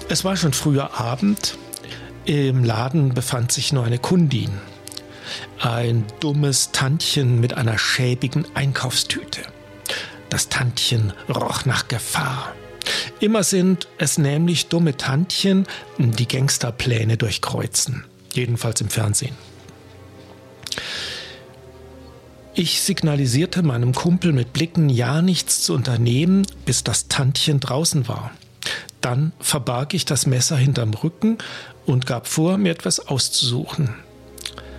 Es war schon früher Abend. Im Laden befand sich nur eine Kundin. Ein dummes Tantchen mit einer schäbigen Einkaufstüte. Das Tantchen roch nach Gefahr. Immer sind es nämlich dumme Tantchen, die Gangsterpläne durchkreuzen. Jedenfalls im Fernsehen. Ich signalisierte meinem Kumpel mit Blicken, ja nichts zu unternehmen, bis das Tantchen draußen war. Dann verbarg ich das Messer hinterm Rücken und gab vor, mir etwas auszusuchen.